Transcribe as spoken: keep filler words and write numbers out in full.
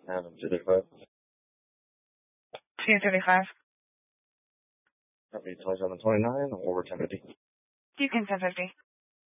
Um, two thirty-five. two thirty-five. That'd be twenty-seven twenty-nine or ten fifty. You can ten fifty.